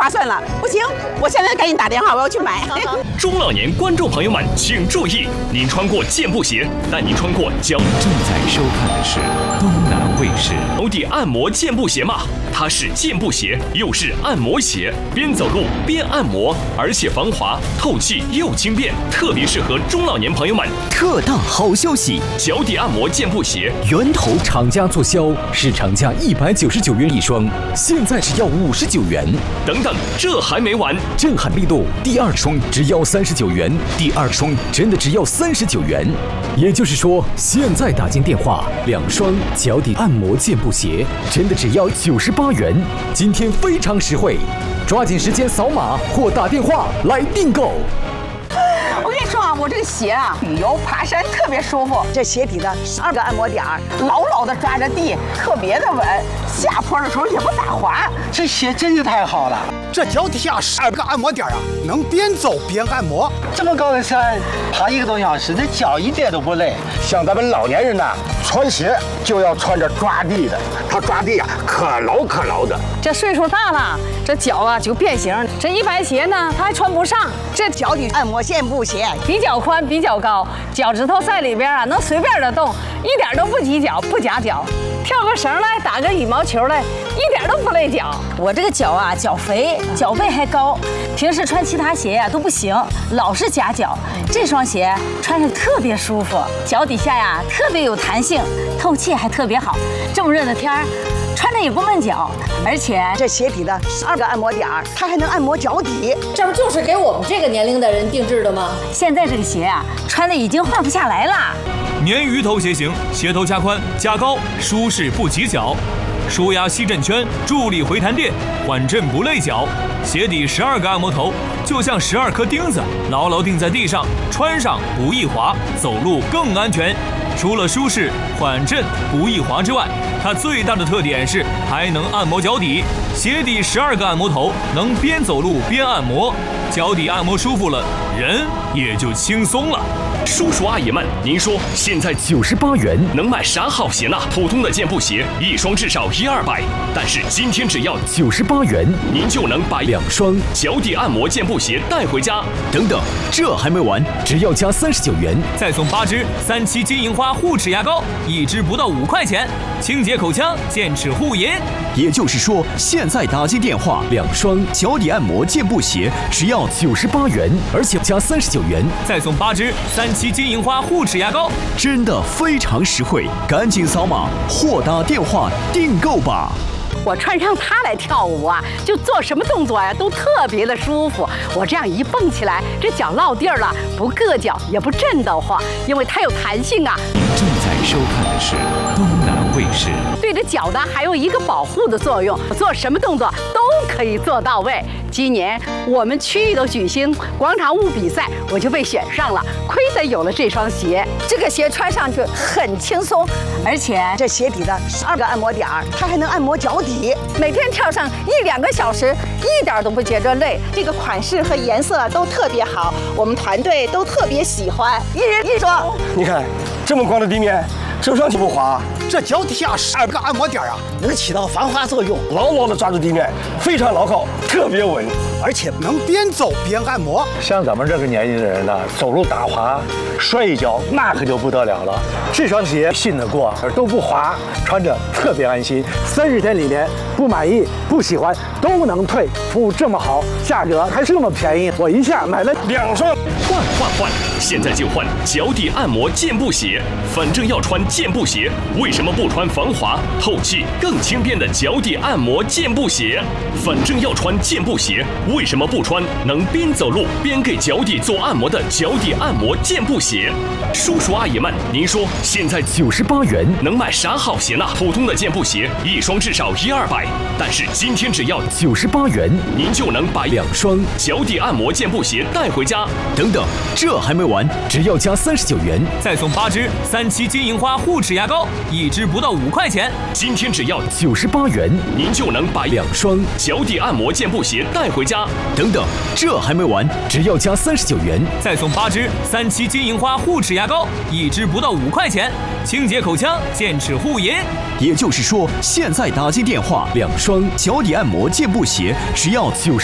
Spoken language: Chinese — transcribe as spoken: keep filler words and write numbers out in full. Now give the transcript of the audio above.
划算了。不行，我现在赶紧打电话，我要去买。 中老年观众朋友们请注意，您穿过健步鞋，但您穿过脚。 正在收看的是东南卫视。 脚底按摩健步鞋吗？它是健步鞋，又是按摩鞋，边走路边按摩，而且防滑、透气又轻便，特别适合中老年朋友们。 特大好消息！ 脚底按摩健步鞋源头厂家促销，市场价一百九十九元一双，现在只要五十九元。 等等，这还没完！ 震撼力度，第二双只要三十九元，第二双真的只要三十九元。也就是说，现在打进电话，两双脚底按摩健步鞋真的只要九十八元。今天非常实惠，抓紧时间扫码或打电话来订购。 我跟你说啊，我这个鞋啊，旅游爬山特别舒服。这鞋底的十二个按摩点儿，牢牢的抓着地，特别的稳。下坡的时候也不打滑。 这鞋真是太好了。 这脚底下十二个按摩点啊，能边走边按摩。 这么高的山，爬一个多小时，这脚一点都不累。 像咱们老年人呐，穿鞋就要穿着抓地的，它抓地啊可牢可牢的。 这岁数大了，这脚啊就变形。这一般鞋呢，它还穿不上。 这脚底按摩健步鞋比较宽，比较高，脚趾头在里边啊，能随便的动，一点都不挤脚，不夹脚。跳个绳来，打个羽毛球来，一点都不累脚。我这个脚啊，脚肥，脚背还高，平时穿其他鞋呀、啊、都不行，老是夹脚。这双鞋穿着特别舒服，脚底下呀特别有弹性，透气还特别好。这么热的天儿，穿着也不闷脚，而且这鞋底的十二个按摩点儿，它还能按摩脚底。 这不就是给我们这个年龄的人定制的吗？ 现在这个鞋啊，穿的已经换不下来了。 鲶鱼头鞋型，鞋头加宽加高，舒适不挤脚，舒压吸震圈，助力回弹垫，缓震不累脚。鞋底十二个按摩头，就像十二颗钉子，牢牢钉在地上，穿上不易滑，走路更安全。除了舒适、缓震、不易滑之外，它最大的特点是还能按摩脚底。鞋底十二个按摩头，能边走路边按摩，脚底按摩舒服了，人也就轻松了。 叔叔阿姨们，您说现在九十八元能买啥好鞋呢？普通的健步鞋一双至少一二百，但是今天只要九十八元， 您就能把两双脚底按摩健步鞋带回家。 等等，这还没完，只要加三十九元， 再送八支三七金银花护齿牙膏，一支不到五块钱，清洁口腔，健齿护龈。 也就是说，现在打进电话，两双脚底按摩健步鞋只要九十八元，而且加三十九元， 再送八支三七金银花护齿牙膏， 真的非常实惠，赶紧扫码或打电话订购吧。 我穿上它来跳舞啊，就做什么动作呀、啊、都特别的舒服。我这样一蹦起来，这脚落地儿了，不硌脚也不震得慌，因为它有弹性啊。 您正在收看的是东南卫视。 对着脚呢还有一个保护的作用，做什么动作都可以做到位。今年我们区域的举行广场舞比赛，我就被选上了，亏得有了这双鞋。 这个鞋穿上去很轻松，而且这鞋底的十二个按摩点儿，它还能按摩脚底。 每天跳上一两个小时，一点都不觉着累。 这个款式和颜色都特别好，我们团队都特别喜欢。一人一双。 你看这么光的地面，走上去不滑。 这脚底下十二个按摩点啊，能起到防滑作用， 牢牢的抓住地面，非常牢靠，特别稳， 而且能边走边按摩。 像咱们这个年纪的人呢，走路打滑、摔一跤，那可就不得了了。这双鞋信得过，都不滑，穿着特别安心。三十天里面不满意、不喜欢都能退，服务这么好，价格还这么便宜，我一下买了两双。 换换换！现在就换脚底按摩健步鞋，反正要穿健步鞋，为什么不穿防滑、透气、更轻便的脚底按摩健步鞋？反正要穿健步鞋，为什么不穿能边走路边给脚底做按摩的脚底按摩健步鞋？叔叔阿姨们，您说现在九十八元能买啥好鞋呢？普通的健步鞋一双至少一二百，但是今天只要九十八元， 您就能把两双脚底按摩健步鞋带回家。 等等，这还没完，只要加三十九元， 再送八支三七金银花护齿牙膏，一支不到五块钱。 今天只要九十八元， 您就能把两双脚底按摩健步鞋带回家。 等等，这还没完，只要加三十九元， 再送八支三七金银花护齿牙膏，一支不到五块钱，清洁口腔，健齿护龈。 也就是说，现在打进电话，两双脚底按摩健步鞋只要九十。